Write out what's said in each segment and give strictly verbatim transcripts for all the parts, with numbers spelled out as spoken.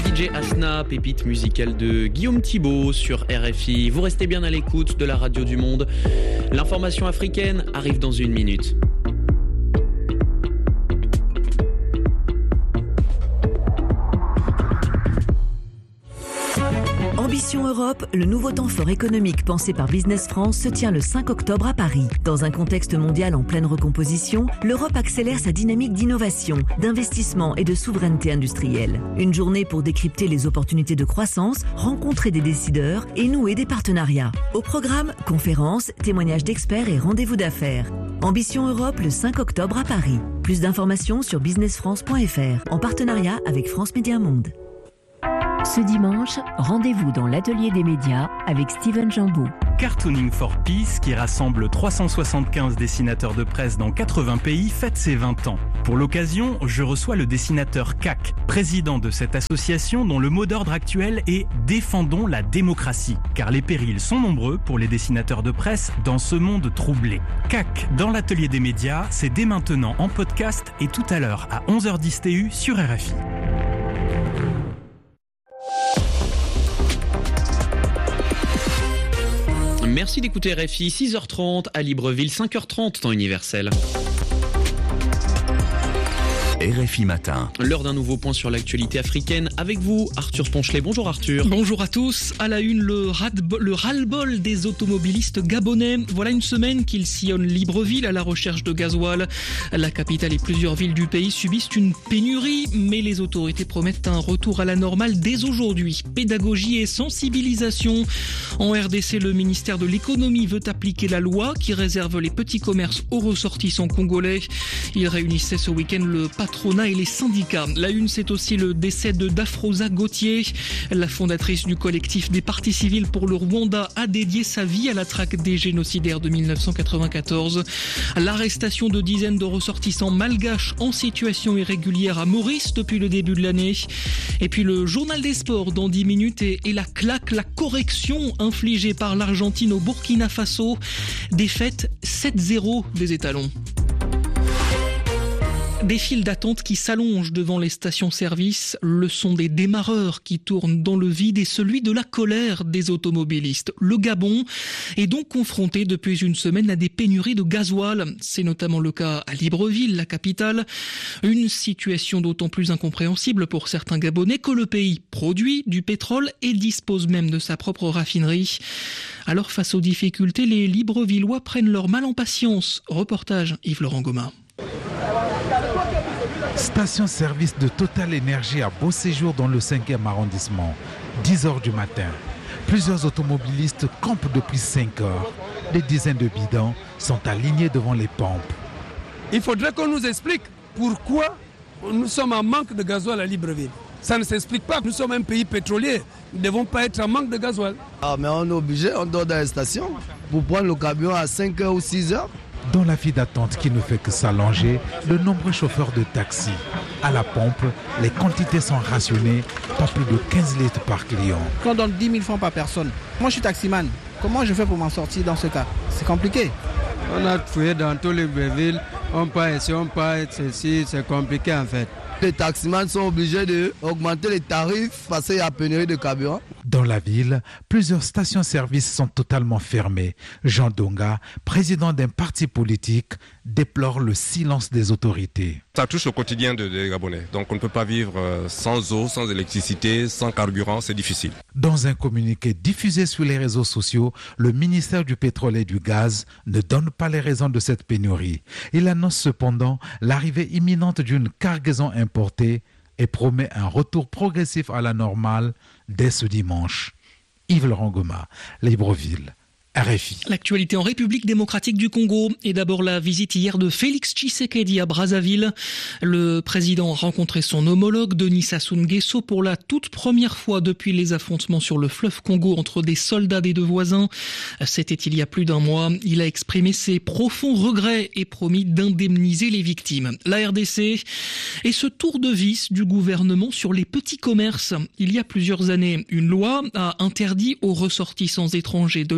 D J Asna, pépite musicale de Guillaume Thibault sur R F I. Vous restez bien à l'écoute de la radio du monde. L'information africaine arrive dans une minute. Ambition Europe, le nouveau temps fort économique pensé par Business France se tient le cinq octobre à Paris. Dans un contexte mondial en pleine recomposition, l'Europe accélère sa dynamique d'innovation, d'investissement et de souveraineté industrielle. Une journée pour décrypter les opportunités de croissance, rencontrer des décideurs et nouer des partenariats. Au programme, conférences, témoignages d'experts et rendez-vous d'affaires. Ambition Europe le cinq octobre à Paris. Plus d'informations sur business france point f r en partenariat avec France Média Monde. Ce dimanche, rendez-vous dans l'atelier des médias avec Steven Jambeau. Cartooning for Peace, qui rassemble trois cent soixante-quinze dessinateurs de presse dans quatre-vingts pays, fête ses vingt ans. Pour l'occasion, je reçois le dessinateur C A C, président de cette association dont le mot d'ordre actuel est « Défendons la démocratie », car les périls sont nombreux pour les dessinateurs de presse dans ce monde troublé. C A C dans l'atelier des médias, c'est dès maintenant en podcast et tout à l'heure à onze heures dix T U sur R F I. Merci d'écouter R F I, six heures trente à Libreville, cinq heures trente temps universel. R F I Matin. L'heure d'un nouveau point sur l'actualité africaine avec vous, Arthur Ponchelet. Bonjour Arthur. Bonjour à tous. À la une, le, ras-de- le ras-le-bol des automobilistes gabonais. Voilà une semaine qu'ils sillonnent Libreville à la recherche de gasoil. La capitale et plusieurs villes du pays subissent une pénurie, mais les autorités promettent un retour à la normale dès aujourd'hui. Pédagogie et sensibilisation. En R D C, le ministère de l'économie veut appliquer la loi qui réserve les petits commerces aux ressortissants congolais. Il réunissait ce week-end le patronat et les syndicats. La une, c'est aussi le décès de Dafrosa Gauthier. La fondatrice du collectif des partis civils pour le Rwanda a dédié sa vie à la traque des génocidaires de mille neuf cent quatre-vingt-quatorze. L'arrestation de dizaines de ressortissants malgaches en situation irrégulière à Maurice depuis le début de l'année. Et puis le journal des sports dans dix minutes et, et la claque, la correction infligée par l'Argentine au Burkina Faso. Défaite sept zéro des étalons. Des files d'attente qui s'allongent devant les stations-service, le son des démarreurs qui tournent dans le vide et celui de la colère des automobilistes. Le Gabon est donc confronté depuis une semaine à des pénuries de gasoil. C'est notamment le cas à Libreville, la capitale. Une situation d'autant plus incompréhensible pour certains Gabonais que le pays produit du pétrole et dispose même de sa propre raffinerie. Alors face aux difficultés, les Librevillois prennent leur mal en patience. Reportage Yves-Laurent Goma. Station-service de Total Énergie à Beau Séjour dans le cinquième arrondissement. dix heures du matin. Plusieurs automobilistes campent depuis cinq heures. Des dizaines de bidons sont alignés devant les pompes. Il faudrait qu'on nous explique pourquoi nous sommes en manque de gasoil à Libreville. Ça ne s'explique pas. Nous sommes un pays pétrolier. Nous ne devons pas être en manque de gasoil. Ah, mais on est obligé, on dort dans les stations pour prendre le camion à cinq heures ou six heures. Dans la file d'attente qui ne fait que s'allonger, de nombreux chauffeurs de taxi. À la pompe, les quantités sont rationnées, pas plus de quinze litres par client. On donne dix mille francs par personne. Moi je suis taximan. Comment je fais pour m'en sortir dans ce cas? C'est compliqué. On a fouillé dans tous les villes, on part ici, on part ici, c'est compliqué en fait. Les taximans sont obligés d'augmenter les tarifs parce qu'il y a pénurie de carburant. Dans la ville, plusieurs stations-service sont totalement fermées. Jean Donga, président d'un parti politique, déplore le silence des autorités. Ça touche au quotidien des de Gabonais. Donc on ne peut pas vivre sans eau, sans électricité, sans carburant, c'est difficile. Dans un communiqué diffusé sur les réseaux sociaux, le ministère du pétrole et du gaz ne donne pas les raisons de cette pénurie. Il annonce cependant l'arrivée imminente d'une cargaison importée et promet un retour progressif à la normale dès ce dimanche. Yves-Laurent Goma, Libreville. R F I. L'actualité en République démocratique du Congo et d'abord la visite hier de Félix Tshisekedi à Brazzaville. Le président a rencontré son homologue Denis Sassou Nguesso pour la toute première fois depuis les affrontements sur le fleuve Congo entre des soldats des deux voisins. C'était il y a plus d'un mois. Il a exprimé ses profonds regrets et promis d'indemniser les victimes. La R D C et ce tour de vis du gouvernement sur les petits commerces. Il y a plusieurs années, une loi a interdit aux ressortissants étrangers de les détenir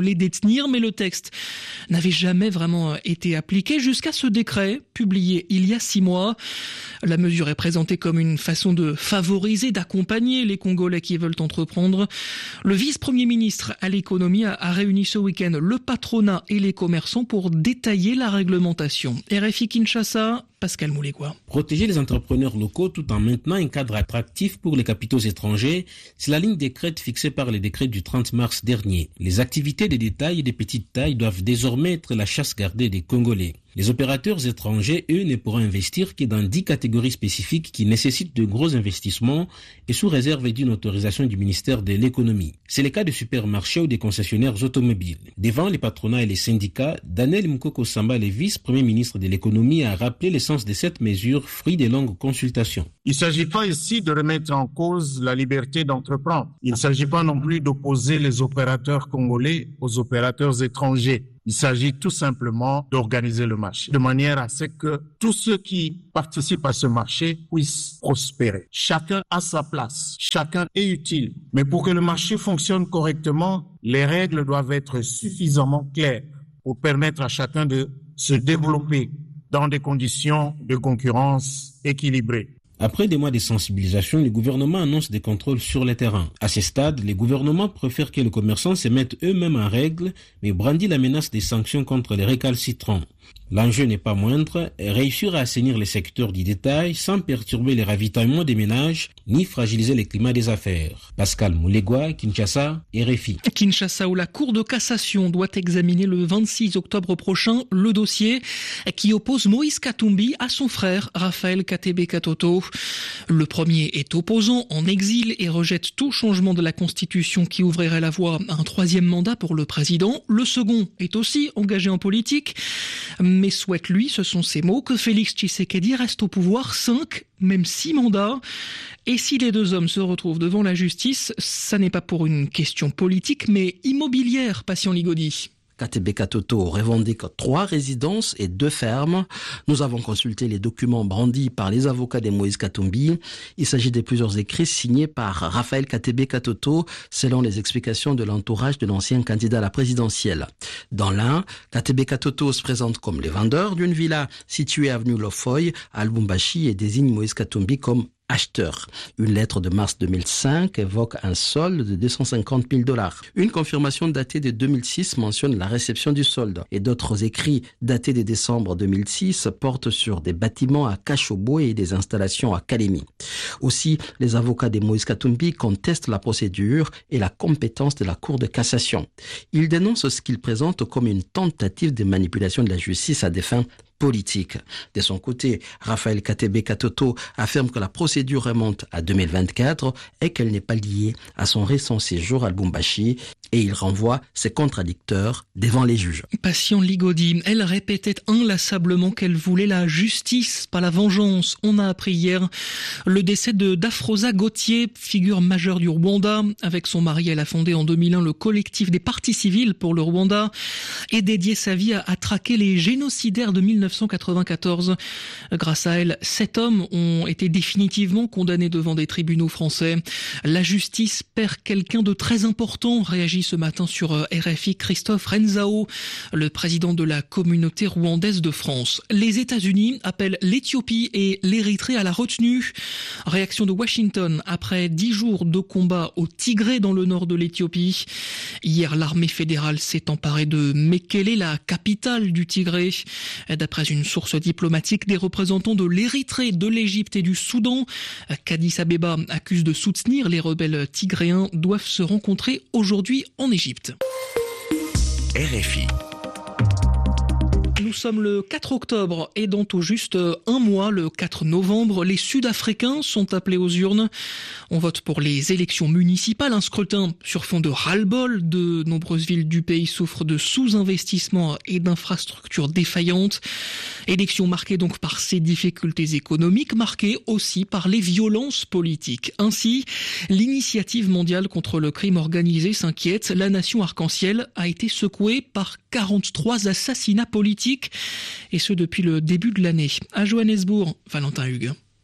soutenir, mais le texte n'avait jamais vraiment été appliqué jusqu'à ce décret publié il y a six mois. La mesure est présentée comme une façon de favoriser, d'accompagner les Congolais qui veulent entreprendre. Le vice-premier ministre à l'économie a réuni ce week-end le patronat et les commerçants pour détailler la réglementation. R F I Kinshasa, Pascal Moulégois. Protéger les entrepreneurs locaux tout en maintenant un cadre attractif pour les capitaux étrangers, c'est la ligne décrète fixée par le décret du trente mars dernier. Les activités de détail et de petite taille doivent désormais être la chasse gardée des Congolais. Les opérateurs étrangers, eux, ne pourront investir que dans dix catégories spécifiques qui nécessitent de gros investissements et sous réserve d'une autorisation du ministère de l'économie. C'est le cas des supermarchés ou des concessionnaires automobiles. Devant les patronats et les syndicats, Daniel Mukoko Samba, le vice-premier ministre de l'économie, a rappelé l'essence de cette mesure, fruit des longues consultations. Il ne s'agit pas ici de remettre en cause la liberté d'entreprendre. Il ne s'agit pas non plus d'opposer les opérateurs congolais aux opérateurs étrangers. Il s'agit tout simplement d'organiser le marché de manière à ce que tous ceux qui participent à ce marché puissent prospérer. Chacun a sa place, chacun est utile. Mais pour que le marché fonctionne correctement, les règles doivent être suffisamment claires pour permettre à chacun de se développer dans des conditions de concurrence équilibrées. Après des mois de sensibilisation, le gouvernement annonce des contrôles sur le terrain. À ce stade, les gouvernements préfèrent que les commerçants se mettent eux-mêmes en règle, mais brandit la menace des sanctions contre les récalcitrants. L'enjeu n'est pas moindre, réussir à assainir les secteurs du détail sans perturber les ravitaillements des ménages ni fragiliser le climat des affaires. Pascal Moulégois, Kinshasa, R F I. Kinshasa, où la Cour de cassation doit examiner le vingt-six octobre prochain le dossier qui oppose Moïse Katumbi à son frère Raphaël Katebe Katoto. Le premier est opposant, en exil et rejette tout changement de la Constitution qui ouvrirait la voie à un troisième mandat pour le président. Le second est aussi engagé en politique, mais souhaite, lui, ce sont ses mots, que Félix Tshisekedi reste au pouvoir cinq, même six mandats. Et si les deux hommes se retrouvent devant la justice, ça n'est pas pour une question politique, mais immobilière, Patient Ligodi. Katebe Katoto revendique trois résidences et deux fermes. Nous avons consulté les documents brandis par les avocats de Moïse Katumbi. Il s'agit de plusieurs écrits signés par Raphaël Katebe Katoto, selon les explications de l'entourage de l'ancien candidat à la présidentielle. Dans l'un, Katebe Katoto se présente comme le vendeur d'une villa située avenue Lofoy à Lubumbashi et désigne Moïse Katumbi comme acheteur. Une lettre de mars deux mille cinq évoque un solde de deux cent cinquante mille dollars. Une confirmation datée de deux mille six mentionne la réception du solde. Et d'autres écrits datés de décembre deux mille six portent sur des bâtiments à Kashobo et des installations à Kalemi. Aussi, les avocats de Moïse Katumbi contestent la procédure et la compétence de la Cour de cassation. Ils dénoncent ce qu'ils présentent comme une tentative de manipulation de la justice à des fins politique. De son côté, Raphaël Katebe Katoto affirme que la procédure remonte à deux mille vingt-quatre et qu'elle n'est pas liée à son récent séjour à Lubumbashi, et il renvoie ses contradicteurs devant les juges. Patient Ligodi, elle répétait inlassablement qu'elle voulait la justice, pas la vengeance. On a appris hier le décès de Dafrosa Gauthier, figure majeure du Rwanda. Avec son mari, elle a fondé en deux mille un le collectif des partis civils pour le Rwanda et dédié sa vie à, à traquer les génocidaires de mille neuf cent quatre-vingt-quatorze. Grâce à elle, sept hommes ont été définitivement condamnés devant des tribunaux français. La justice perd quelqu'un de très important, réagit ce matin sur R F I Christophe Renzao, le président de la communauté rwandaise de France. Les États-Unis appellent l'Éthiopie et l'Érythrée à la retenue. Réaction de Washington après dix jours de combat au Tigré dans le nord de l'Éthiopie. Hier, l'armée fédérale s'est emparée de Mekele, la capitale du Tigré. D'après une source diplomatique, des représentants de l'Érythrée, de l'Égypte et du Soudan, qu'Addis Abeba accuse de soutenir les rebelles tigréens, doivent se rencontrer aujourd'hui en Égypte. R F I. Nous sommes le quatre octobre et dans tout juste un mois, le quatre novembre, les Sud-Africains sont appelés aux urnes. On vote pour les élections municipales, un scrutin sur fond de ras-le-bol. De nombreuses villes du pays souffrent de sous-investissement et d'infrastructures défaillantes. Élections marquées donc par ces difficultés économiques, marquées aussi par les violences politiques. Ainsi, l'initiative mondiale contre le crime organisé s'inquiète. La nation arc-en-ciel a été secouée par quarante-trois assassinats politiques, et ce depuis le début de l'année. À Johannesburg, Valentin Hugues.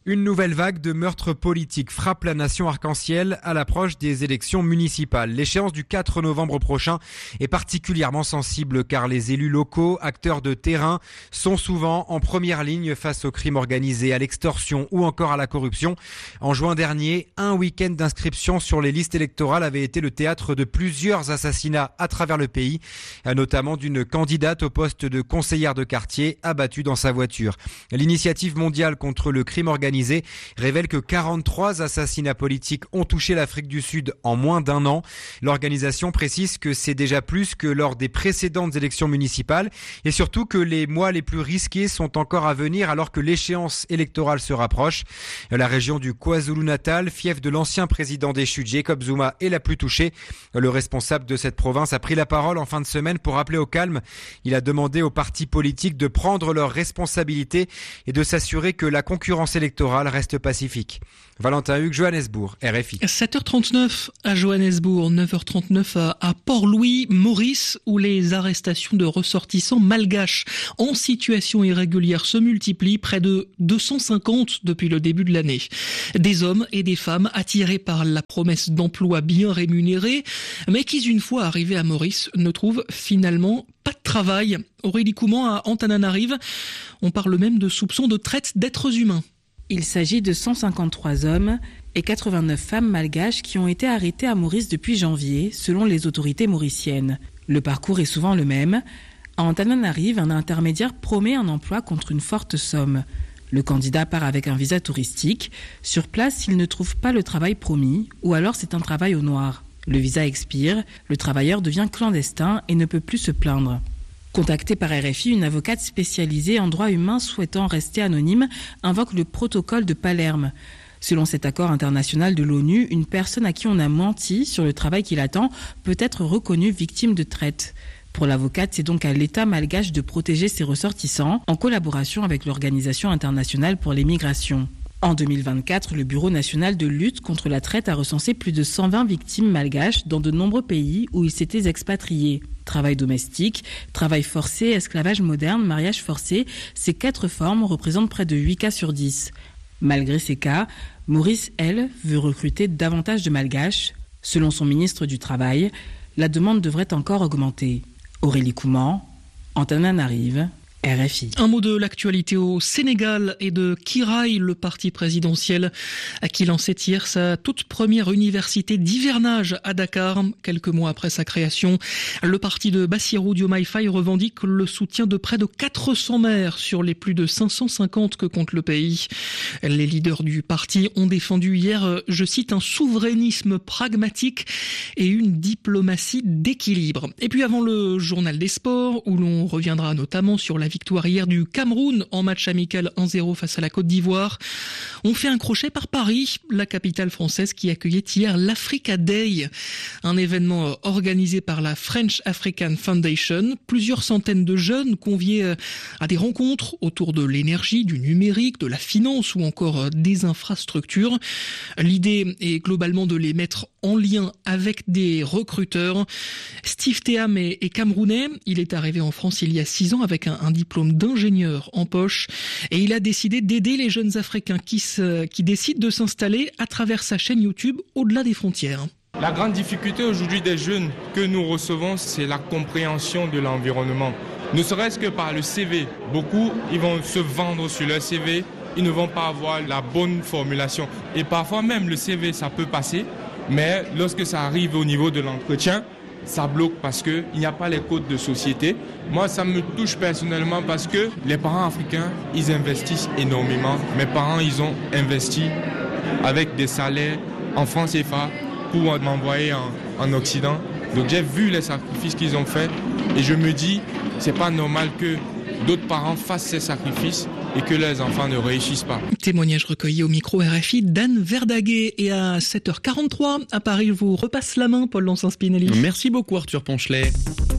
Une nouvelle vague de meurtres politiques frappe la nation arc-en-ciel à l'approche des élections municipales. L'échéance du quatre novembre prochain est particulièrement sensible car les élus locaux, acteurs de terrain, sont souvent en première ligne face au crime organisé, à l'extorsion ou encore à la corruption. En juin dernier, un week-end d'inscription sur les listes électorales avait été le théâtre de plusieurs assassinats à travers le pays, notamment d'une candidate au poste de conseillère de quartier abattue dans sa voiture. L'initiative mondiale contre le crime organisé révèle que quarante-trois assassinats politiques ont touché l'Afrique du Sud en moins d'un an. L'organisation précise que c'est déjà plus que lors des précédentes élections municipales et surtout que les mois les plus risqués sont encore à venir alors que l'échéance électorale se rapproche. La région du KwaZulu-Natal, fief de l'ancien président déchu Jacob Zuma, est la plus touchée. Le responsable de cette province a pris la parole en fin de semaine pour appeler au calme. Il a demandé aux partis politiques de prendre leurs responsabilités et de s'assurer que la concurrence électorale reste pacifique. Valentin Hugues, Johannesburg, R F I. sept heures trente-neuf à Johannesburg, neuf heures trente-neuf à, à Port-Louis, Maurice, où les arrestations de ressortissants malgaches en situation irrégulière se multiplient, près de deux cent cinquante depuis le début de l'année. Des hommes et des femmes attirés par la promesse d'emploi bien rémunérés, mais qui, une fois arrivés à Maurice, ne trouvent finalement pas de travail. Aurélie Couman à Antananarive, on parle même de soupçons de traite d'êtres humains. Il s'agit de cent cinquante-trois hommes et quatre-vingt-neuf femmes malgaches qui ont été arrêtés à Maurice depuis janvier, selon les autorités mauriciennes. Le parcours est souvent le même. À Antananarive, un intermédiaire promet un emploi contre une forte somme. Le candidat part avec un visa touristique. Sur place, il ne trouve pas le travail promis, ou alors c'est un travail au noir. Le visa expire, le travailleur devient clandestin et ne peut plus se plaindre. Contactée par R F I, une avocate spécialisée en droit humain souhaitant rester anonyme invoque le protocole de Palerme. Selon cet accord international de l'ONU, une personne à qui on a menti sur le travail qu'il attend peut être reconnue victime de traite. Pour l'avocate, c'est donc à l'État malgache de protéger ses ressortissants en collaboration avec l'Organisation internationale pour les migrations. En deux mille vingt-quatre, le Bureau national de lutte contre la traite a recensé plus de cent vingt victimes malgaches dans de nombreux pays où ils s'étaient expatriés. Travail domestique, travail forcé, esclavage moderne, mariage forcé, ces quatre formes représentent près de huit cas sur dix. Malgré ces cas, Maurice, elle, veut recruter davantage de malgaches. Selon son ministre du Travail, la demande devrait encore augmenter. Aurélie Couman, Antananarive, R F I. Un mot de l'actualité au Sénégal et de Kiraï, le parti présidentiel qui lançait hier sa toute première université d'hivernage à Dakar. Quelques mois après sa création, le parti de Bassirou Diomaye Faye revendique le soutien de près de quatre cents maires sur les plus de cinq cent cinquante que compte le pays. Les leaders du parti ont défendu hier, je cite, un souverainisme pragmatique et une diplomatie d'équilibre. Et puis avant le journal des sports, où l'on reviendra notamment sur la victoire hier du Cameroun en match amical un zéro face à la Côte d'Ivoire. On fait un crochet par Paris, la capitale française qui accueillait hier l'Africa Day, un événement organisé par la French African Foundation. Plusieurs centaines de jeunes conviés à des rencontres autour de l'énergie, du numérique, de la finance ou encore des infrastructures. L'idée est globalement de les mettre en lien avec des recruteurs. Steve Théam est, est camerounais. Il est arrivé en France il y a six ans avec un, un diplôme d'ingénieur en poche et il a décidé d'aider les jeunes Africains qui, se, qui décident de s'installer à travers sa chaîne YouTube au-delà des frontières. La grande difficulté aujourd'hui des jeunes que nous recevons, c'est la compréhension de l'environnement. Ne serait-ce que par le C V. Beaucoup, ils vont se vendre sur leur C V, ils ne vont pas avoir la bonne formulation. Et parfois même le C V, ça peut passer, mais lorsque ça arrive au niveau de l'entretien, ça bloque parce qu'il n'y a pas les codes de société. Moi, ça me touche personnellement parce que les parents africains, ils investissent énormément. Mes parents, ils ont investi avec des salaires en francs C F A pour m'envoyer en, en Occident. Donc j'ai vu les sacrifices qu'ils ont faits et je me dis, c'est pas normal que d'autres parents fassent ces sacrifices et que leurs enfants ne réussissent pas. Témoignage recueilli au micro R F I d'Anne Verdaguet. Et à sept heures quarante-trois, à Paris, je vous repasse la main, Paul Lancin-Spinelli. Merci beaucoup, Arthur Ponchelet.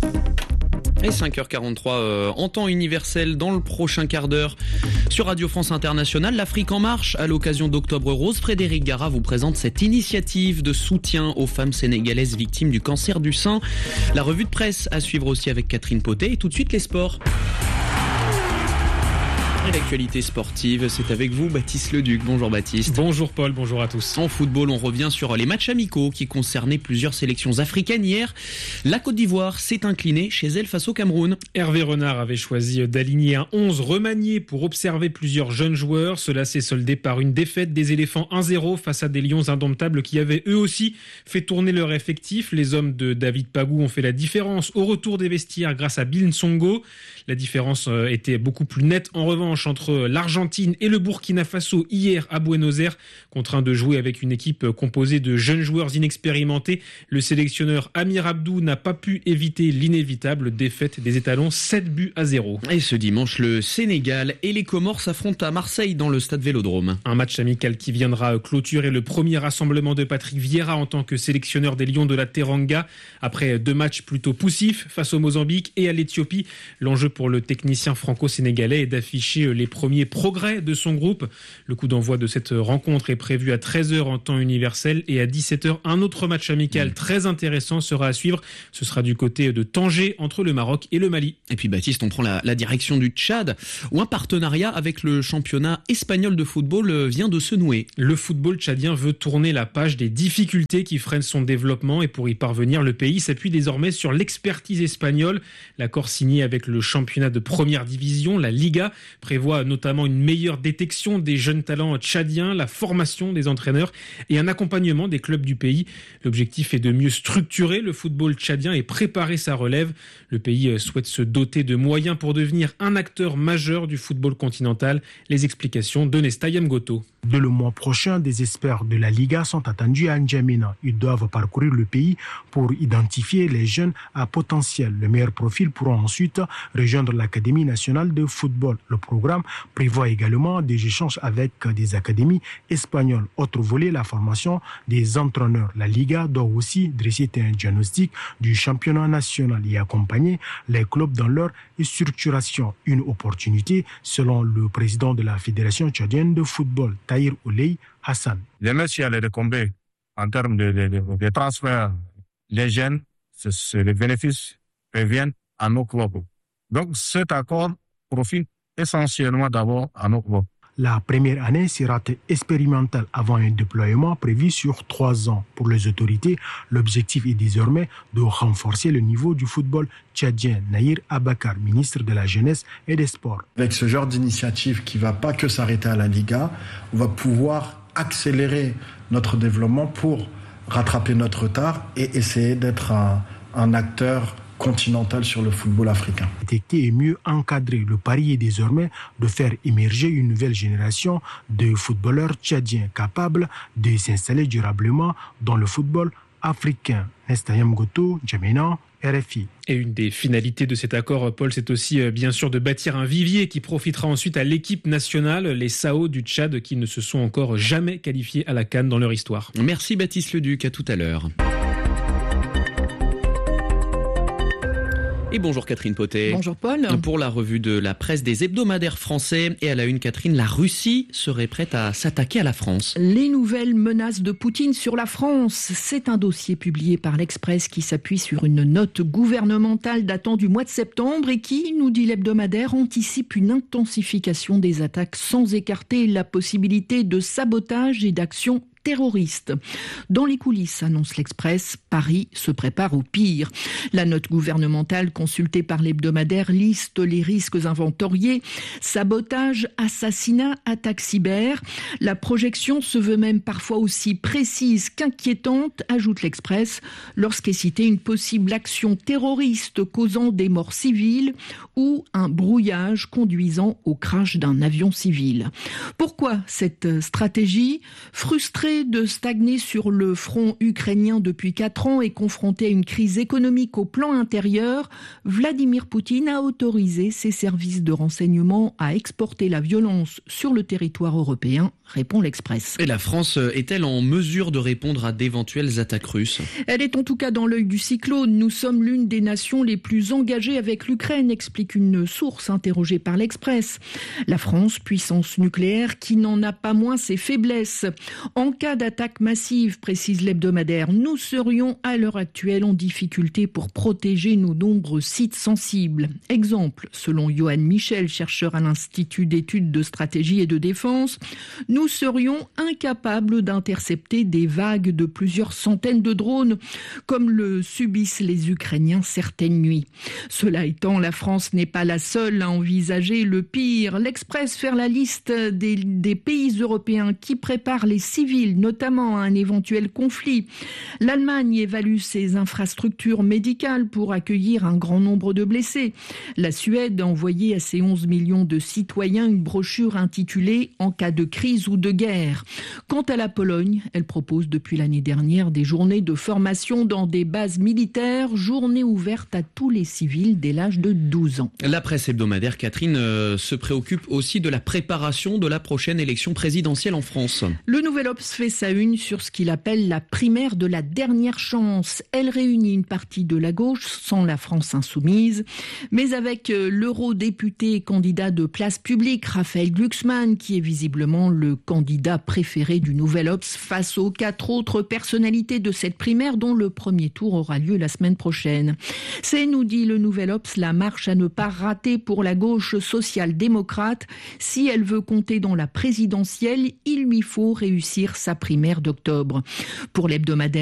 Et cinq heures quarante-trois euh, en temps universel dans le prochain quart d'heure. Sur Radio France Internationale, l'Afrique en marche, à l'occasion d'Octobre Rose, Frédéric Gara vous présente cette initiative de soutien aux femmes sénégalaises victimes du cancer du sein. La revue de presse à suivre aussi avec Catherine Potet et tout de suite les sports. Et l'actualité sportive, c'est avec vous, Baptiste Leduc. Bonjour Baptiste. Bonjour Paul, bonjour à tous. En football, on revient sur les matchs amicaux qui concernaient plusieurs sélections africaines. Hier, la Côte d'Ivoire s'est inclinée chez elle face au Cameroun. Hervé Renard avait choisi d'aligner un onze remanié pour observer plusieurs jeunes joueurs. Cela s'est soldé par une défaite des éléphants un zéro face à des lions indomptables qui avaient eux aussi fait tourner leur effectif. Les hommes de David Pagou ont fait la différence au retour des vestiaires grâce à Bill Nsongo. La différence était beaucoup plus nette en revanche entre l'Argentine et le Burkina Faso hier à Buenos Aires. Contraint de jouer avec une équipe composée de jeunes joueurs inexpérimentés, le sélectionneur Amir Abdou n'a pas pu éviter l'inévitable défaite des étalons sept buts à zéro. Et ce dimanche, le Sénégal et les Comores s'affrontent à Marseille dans le stade Vélodrome. Un match amical qui viendra clôturer le premier rassemblement de Patrick Vieira en tant que sélectionneur des Lions de la Teranga. Après deux matchs plutôt poussifs face au Mozambique et à l'Éthiopie, l'enjeu pour le technicien franco-sénégalais est d'afficher les premiers progrès de son groupe. Le coup d'envoi de cette rencontre est prévu à treize heures en temps universel et à dix-sept heures, un autre match amical mmh. très intéressant sera à suivre. Ce sera du côté de Tanger entre le Maroc et le Mali. Et puis Baptiste, on prend la, la direction du Tchad où un partenariat avec le championnat espagnol de football vient de se nouer. Le football tchadien veut tourner la page des difficultés qui freinent son développement et pour y parvenir, le pays s'appuie désormais sur l'expertise espagnole. L'accord signé avec le championnat de première division, la Liga, prévoit notamment une meilleure détection des jeunes talents tchadiens, la formation des entraîneurs et un accompagnement des clubs du pays. L'objectif est de mieux structurer le football tchadien et préparer sa relève. Le pays souhaite se doter de moyens pour devenir un acteur majeur du football continental. Les explications de Nesta Yamgoto. Dès le mois prochain, des experts de la Liga sont attendus à N'Djamena. Ils doivent parcourir le pays pour identifier les jeunes à potentiel. Le meilleur profil pourront ensuite rejoindre l'Académie nationale de football. Le programme prévoit également des échanges avec des académies espagnoles. Autre volet, la formation des entraîneurs. La Liga doit aussi dresser un diagnostic du championnat national et accompagner les clubs dans leur structuration. Une opportunité, selon le président de la Fédération tchadienne de football, Tahir Ouley Hassan. Les messieurs, les recombés en termes de, de, de, de transfert, les jeunes, c'est, c'est les bénéfices reviennent à nos clubs. Donc cet accord profite essentiellement d'abord à nos clubs. La première année sera expérimentale avant un déploiement prévu sur trois ans. Pour les autorités, l'objectif est désormais de renforcer le niveau du football tchadien. Nahir Abakar, ministre de la Jeunesse et des Sports. Avec ce genre d'initiative qui ne va pas que s'arrêter à la Liga, on va pouvoir accélérer notre développement pour rattraper notre retard et essayer d'être un, un acteur continental sur le football africain. Détecter et mieux encadrer. Le pari est désormais de faire émerger une nouvelle génération de footballeurs tchadiens capables de s'installer durablement dans le football africain. Nesta Yamgoto, N'Djamena, R F I. Et une des finalités de cet accord, Paul, c'est aussi bien sûr de bâtir un vivier qui profitera ensuite à l'équipe nationale, les Sao du Tchad, qui ne se sont encore jamais qualifiés à la CAN dans leur histoire. Merci Baptiste Leduc, à tout à l'heure. Et bonjour Catherine Potet. Bonjour Paul. Pour la revue de la presse des hebdomadaires français, et à la une Catherine, la Russie serait prête à s'attaquer à la France. Les nouvelles menaces de Poutine sur la France, c'est un dossier publié par l'Express qui s'appuie sur une note gouvernementale datant du mois de septembre et qui, nous dit l'hebdomadaire, anticipe une intensification des attaques sans écarter la possibilité de sabotage et d'action terroriste. Dans les coulisses, annonce l'Express, Paris se prépare au pire. La note gouvernementale consultée par l'hebdomadaire liste les risques inventoriés, sabotage, assassinat, attaque cyber. La projection se veut même parfois aussi précise qu'inquiétante, ajoute l'Express, lorsqu'est citée une possible action terroriste causant des morts civiles ou un brouillage conduisant au crash d'un avion civil. Pourquoi cette stratégie ? Frustrée de stagner sur le front ukrainien depuis quatre ans et confronté à une crise économique au plan intérieur, Vladimir Poutine a autorisé ses services de renseignement à exporter la violence sur le territoire européen, répond l'Express. Et la France est-elle en mesure de répondre à d'éventuelles attaques russes ? Elle est en tout cas dans l'œil du cyclone. Nous sommes l'une des nations les plus engagées avec l'Ukraine, explique une source interrogée par l'Express. La France, puissance nucléaire qui n'en a pas moins ses faiblesses. En cas d'attaque massive, précise l'hebdomadaire, nous serions à l'heure actuelle en difficulté pour protéger nos nombreux sites sensibles. Exemple, selon Johan Michel, chercheur à l'Institut d'études de stratégie et de défense, nous serions incapables d'intercepter des vagues de plusieurs centaines de drones, comme le subissent les Ukrainiens certaines nuits. Cela étant, la France n'est pas la seule à envisager le pire. L'Express fait la liste des, des pays européens qui préparent les civils, notamment à un éventuel conflit. L'Allemagne évalue ses infrastructures médicales pour accueillir un grand nombre de blessés. La Suède a envoyé à ses onze millions de citoyens une brochure intitulée « En cas de crise ou de guerre ». Quant à la Pologne, elle propose depuis l'année dernière des journées de formation dans des bases militaires, journées ouvertes à tous les civils dès l'âge de douze ans. La presse hebdomadaire, Catherine, euh, se préoccupe aussi de la préparation de la prochaine élection présidentielle en France. Le Nouvel Obs fait sa une sur ce qu'il appelle la primaire de la dernière chance. Elle réunit une partie de la gauche, sans la France insoumise, mais avec l'eurodéputé candidat de Place Publique, Raphaël Glucksmann, qui est visiblement le candidat préféré du Nouvel Obs face aux quatre autres personnalités de cette primaire, dont le premier tour aura lieu la semaine prochaine. C'est, nous dit le Nouvel Obs, la marche à ne pas rater pour la gauche social-démocrate. Si elle veut compter dans la présidentielle, il lui faut réussir sa primaire d'octobre. Pour l'hebdomadaire